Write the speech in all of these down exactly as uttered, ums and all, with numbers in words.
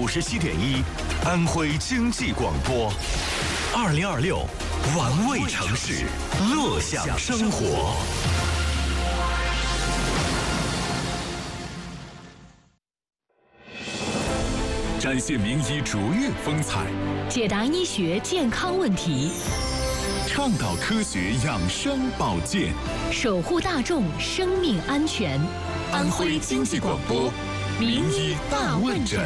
五十七点一，安徽经济广播。二零二六，玩味城市，乐享生活。展现名医卓越风采， 解答医学健康问题， 倡导科学养生保健， 守护大众生命安全。 安徽经济广播名医大问诊。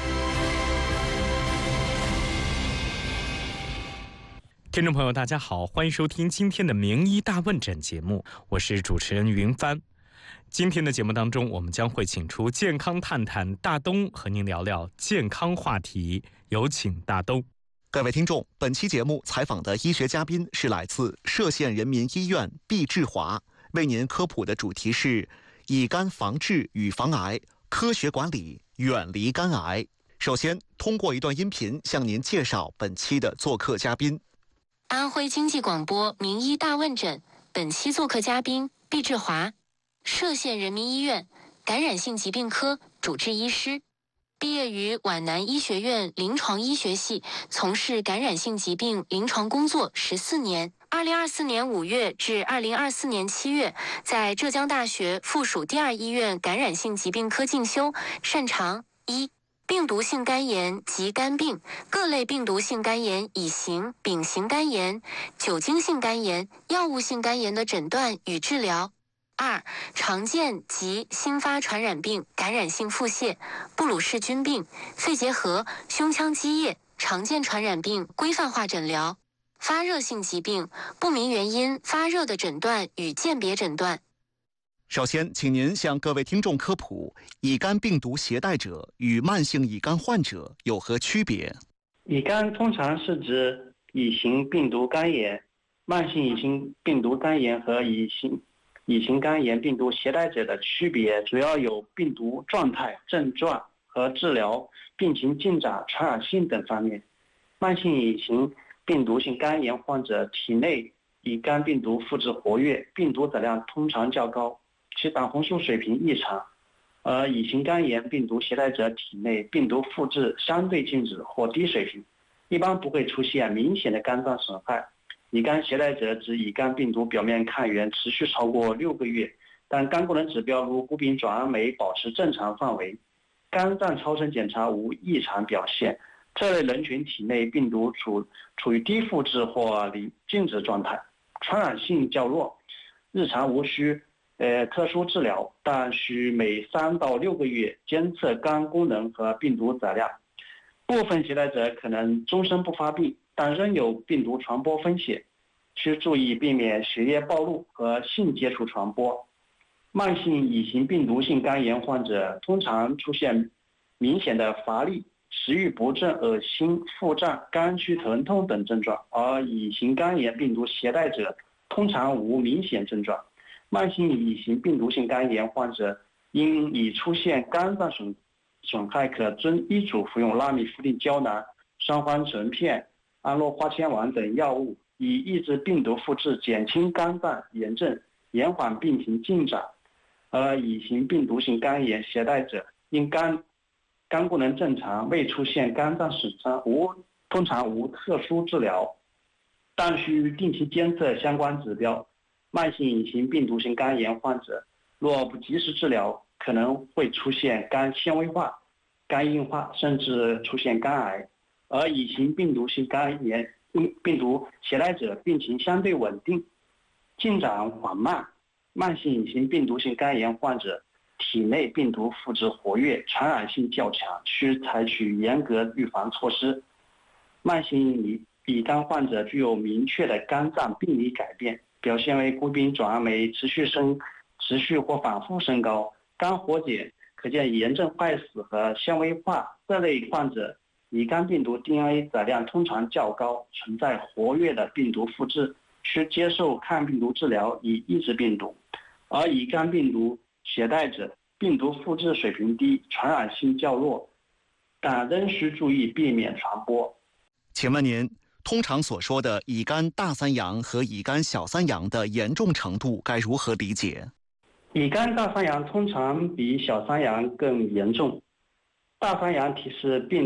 听众朋友，大家好，欢迎收听今天的名医大问诊节目，我是主持人云帆。今天的节目当中，我们将会请出健康探探大东和您聊聊健康话题，有请大东。 各位听众，本期节目采访的医学嘉宾是来自歙县人民医院毕志华，为您科普的主题是乙肝防治与防癌，科学管理，远离肝癌。首先，通过一段音频向您介绍本期的做客嘉宾。 安徽经济广播名医大问诊，本期做客嘉宾毕志华，歙县人民医院感染性疾病科主治医师，毕业于皖南医学院临床医学系，从事感染性疾病临床工作十四年。二零二四年五月至二零二四年七月，在浙江大学附属第二医院感染性疾病科进修，擅长一、病毒性肝炎及肝病，各类病毒性肝炎、乙型、丙型肝炎、酒精性肝炎、药物性肝炎的诊断与治疗。二、常见及新发传染病、感染性腹泻、布鲁氏菌病、肺结核、胸腔积液、常见传染病规范化诊疗。发热性疾病，不明原因发热的诊断与鉴别诊断。 首先，请您向各位听众科普乙肝病毒携带者与慢性乙肝患者有何区别。 乙肝通常是指乙型病毒肝炎，慢性乙型病毒肝炎和乙型乙型肝炎病毒携带者的区别主要有病毒状态、症状和治疗、病情进展、传染性等方面。慢性乙型病毒性肝炎患者体内乙肝病毒复制活跃，病毒载量通常较高，其胆红素水平异常，而乙型肝炎病毒携带者体内病毒复制相对静止或低水平，一般不会出现明显的肝脏损害。乙肝携带者指乙肝病毒表面抗原持续超过六个月，但肝功能指标如谷丙转氨酶保持正常范围，肝脏超声检查无异常表现，这类人群体内病毒处处于低复制或离静止状态，传染性较弱，日常无需呃特殊治疗，但需每三到六个月监测肝功能和病毒载量。部分携带者可能终身不发病，但仍有病毒传播风险，需注意避免血液暴露和性接触传播。慢性乙型病毒性肝炎患者通常出现明显的乏力、食欲不振、恶心、腹胀、肝区疼痛等症状，而乙型肝炎病毒携带者通常无明显症状。慢性乙型病毒性肝炎患者因已出现肝脏损损害，可遵医嘱服用拉米夫定胶囊、双环醇片、安诺花千烷等药物，以抑制病毒复制，减轻肝脏炎症，延缓病情进展。而乙型病毒性肝炎携带者因肝肝功能正常，未出现肝脏损伤，无通常无特殊治疗，但需定期监测相关指标。慢性乙型病毒性肝炎患者若不及时治疗，可能会出现肝纤维化、肝硬化，甚至出现肝癌。而乙型病毒性肝炎病毒携带者病情相对稳定，进展缓慢。慢性乙型病毒性肝炎患者体内病毒复制活跃，传染性较强，需采取严格预防措施。慢性乙乙肝患者具有明确的肝脏病理改变，表现为谷丙转氨酶持续升持续或反复升高，肝活检可见炎症坏死和纤维化。这类患者乙肝病毒 D N A 载量通常较高，存在活跃的病毒复制，需接受抗病毒治疗以抑制病毒。而乙肝病毒携带者病毒复制水平低，传染性较弱，但仍需注意避免传播。 请问您，通常所说的乙肝大三阳和乙肝小三阳的严重程度该如何理解？ 乙肝大三阳通常比小三阳更严重，大三阳提示病